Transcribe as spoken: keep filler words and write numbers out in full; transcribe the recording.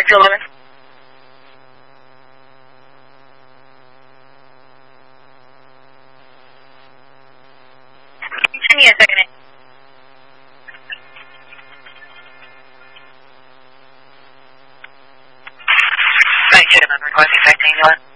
nine two eleven. Give me a second. Thank you, request effecting one.